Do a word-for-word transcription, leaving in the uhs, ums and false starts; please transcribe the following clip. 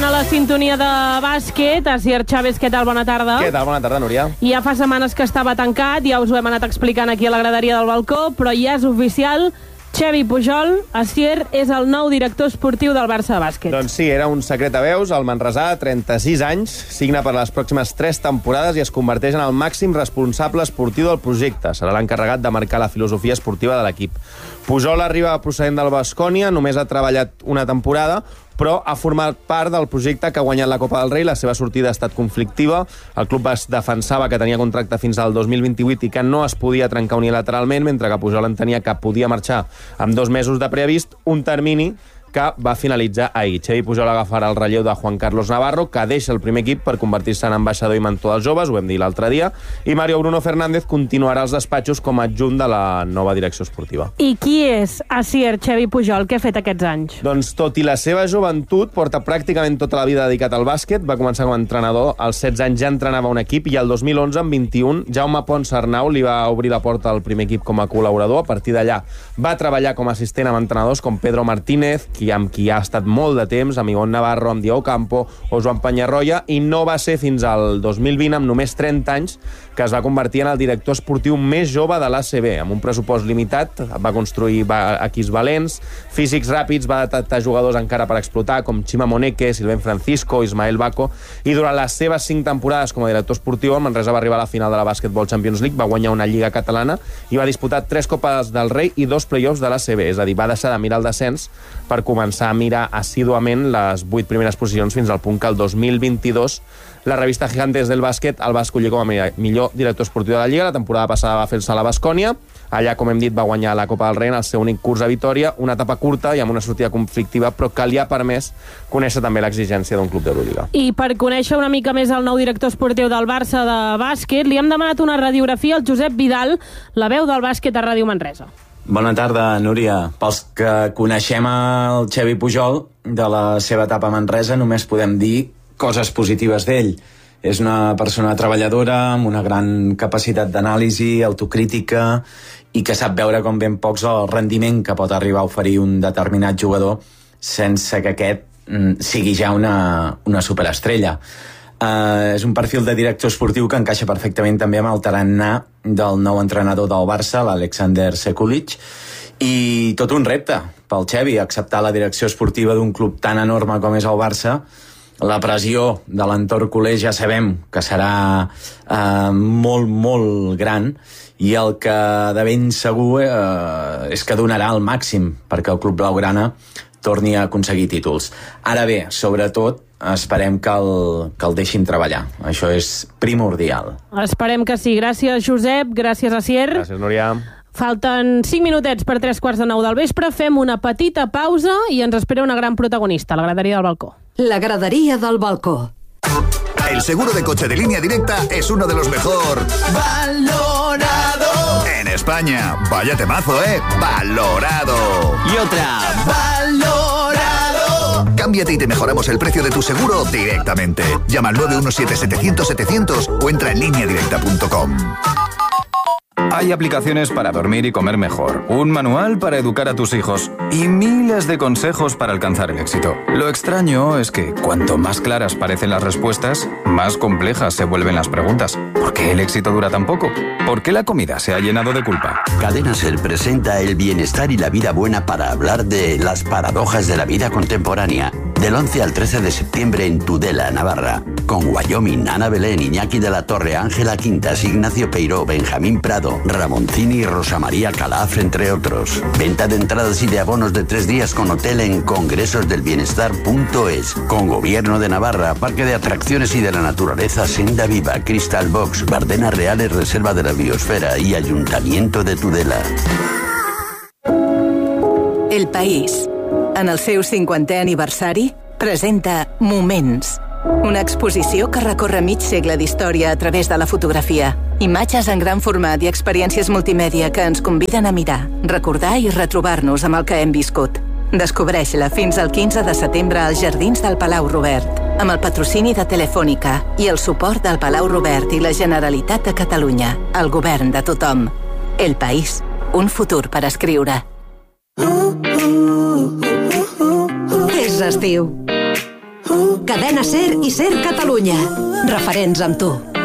sona la sintonia de bàsquet. Asier Chávez, què tal? Bona tarda. Què tal? Bona tarda, Núria. Ja fa setmanes que estava tancat, ja us ho hem anat explicant aquí a la graderia del balcó, però ja és oficial. Xevi Pujol, Asier, és el nou director esportiu del Barça de bàsquet. Doncs sí, era un secret a veus. El manresà, trenta-sis anys, signa per les pròximes tres temporades i es converteix en el màxim responsable esportiu del projecte. Serà l'encarregat de marcar la filosofia esportiva de l'equip. Pujol arriba procedent del Baskonia, només ha treballat una temporada, però ha format part del projecte que ha guanyat la Copa del Rei. La seva sortida ha estat conflictiva. El club es defensava que tenia contracte fins al dos mil vint-i-vuit i que no es podia trencar unilateralment, mentre que Pujol entenia que podia marxar amb dos mesos de preavist, un termini que va finalitzar ahir. Xevi Pujol agafarà el relleu de Juan Carlos Navarro, que deixa el primer equip per convertir-se en ambaixador i mentor dels joves, ho vam dir l'altre dia, i Mario Bruno Fernández continuarà als despatxos com a adjunt de la nova direcció esportiva. I qui és Asier Xevi Pujol? Què ha fet aquests anys? Doncs tot i la seva joventut, porta pràcticament tota la vida dedicat al bàsquet. Va començar com a entrenador, als setze anys ja entrenava un equip i el dos mil onze, amb vint-i-un, Jaume Pons Arnau li va obrir la porta al primer equip com a col·laborador. A partir d'allà va treballar com a assistent amb entrenadors com Pedro Martínez, qui amb qui ha estat molt de temps, amb Ivonne Navarro, amb Diego Campo o Joan Penyarroia, i no va ser fins al dos mil vint, amb només trenta anys, que es va convertir en el director esportiu més jove de l'A C B. Amb un pressupost limitat, va construir equips valents, físics ràpids, va detectar jugadors encara per explotar, com Chima Moneke, Silvén Francisco, Ismael Baco, i durant les seves cinc temporades com a director esportiu, el Manresa va arribar a la final de la Basketball Champions League, va guanyar una lliga catalana i va disputar tres Copes del Rei i dos play-offs de l'A C B, és a dir, va deixar de mirar el descens per començar a mirar assíduament les vuit primeres posicions fins al punt que el dos mil vint-i-dos la revista Gigantes del Bàsquet el va escollir com a millor director esportiu de la Lliga. La temporada passada va fer-se a la Baskonia. Allà, com hem dit, va guanyar la Copa del Rei en el seu únic curs a Vitòria, una etapa curta i amb una sortida conflictiva, però que li ha permès conèixer també l'exigència d'un club d'Eurolliga. I per conèixer una mica més el nou director esportiu del Barça de bàsquet, li hem demanat una radiografia al Josep Vidal, la veu del bàsquet a Ràdio Manresa. Bona tarda, Núria. Pels que coneixem el Xevi Pujol, de la seva etapa a Manresa, només podem dir coses positives d'ell. És una persona treballadora, amb una gran capacitat d'anàlisi, autocrítica, i que sap veure com ben pocs el rendiment que pot arribar a oferir un determinat jugador sense que aquest mm, sigui ja una, una superestrella. Uh, és un perfil de director esportiu que encaixa perfectament també amb el tarannà del nou entrenador del Barça, l'Alexander Sekulic, i tot un repte pel Xevi, acceptar la direcció esportiva d'un club tan enorme com és el Barça. La pressió de l'entorn culer ja sabem que serà eh, molt, molt gran, i el que de ben segur eh, és que donarà el màxim perquè el club blaugrana torni a aconseguir títols. Ara bé, sobretot, esperem que el, que el deixin treballar. Això és primordial. Esperem que sí. Gràcies, Josep. Gràcies, Asier. Gràcies, Núria. Falten cinc minutets per tres quarts de nou del vespre. Fem una petita pausa i ens espera una gran protagonista, la graderia del balcó. La gradería del balcó. El seguro de coche de Línea Directa es uno de los mejor valorado en España. Vaya temazo, ¿eh? Valorado. Y otra. Valorado. Cámbiate y te mejoramos el precio de tu seguro directamente. Llama al nueve uno siete setecientos setecientos o entra en línea directa punto com. Hay aplicaciones para dormir y comer mejor, un manual para educar a tus hijos y miles de consejos para alcanzar el éxito. Lo extraño es que cuanto más claras parecen las respuestas, más complejas se vuelven las preguntas. ¿Por qué el éxito dura tan poco? ¿Por qué la comida se ha llenado de culpa? Cadena Ser presenta el bienestar y la vida buena para hablar de las paradojas de la vida contemporánea. Del once al trece de septiembre en Tudela, Navarra. Con Wyoming, Ana Belén, Iñaki de la Torre, Ángela Quintas, Ignacio Peiró, Benjamín Prado, Ramoncini y Rosa María Calaf, entre otros. Venta de entradas y de abonos de tres días con hotel en congresos del bienestar punto es. Con Gobierno de Navarra, Parque de Atracciones y de la Naturaleza, Senda Viva, Crystal Box, Bardenas Reales, Reserva de la Biosfera y Ayuntamiento de Tudela. El País, en el seu cinquantè aniversari, presenta Moments. Una exposició que recorre mig segle d'història a través de la fotografia. Imatges en gran format i experiències multimèdia que ens conviden a mirar, recordar i retrobar-nos amb el que hem viscut. Descobreix-la fins al quinze de setembre als Jardins del Palau Robert, amb el patrocini de Telefònica i el suport del Palau Robert i la Generalitat de Catalunya, el govern de tothom. El País, un futur per escriure. És estiu. Cadena SER i SER Catalunya. Referents amb tu.